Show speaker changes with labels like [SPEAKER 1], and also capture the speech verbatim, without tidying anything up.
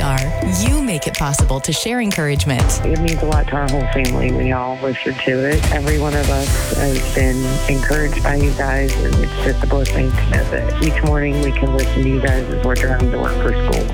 [SPEAKER 1] are. You make it possible to share encouragement.
[SPEAKER 2] It means a lot to our whole family. We all listen to it. Every one of us has been encouraged by you guys, and it's just a blessing to know that each morning we can listen to you guys as we're driving to work for school.